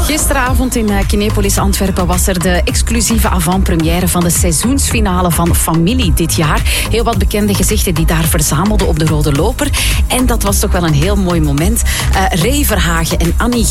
Gisteravond in Kinepolis Antwerpen was er de exclusieve avant-première van de seizoensfinale van Familie dit jaar. Heel wat bekende gezichten die daar verzamelden op de Rode Loper. En dat was toch wel een heel mooi moment. Ray Verhagen en Annie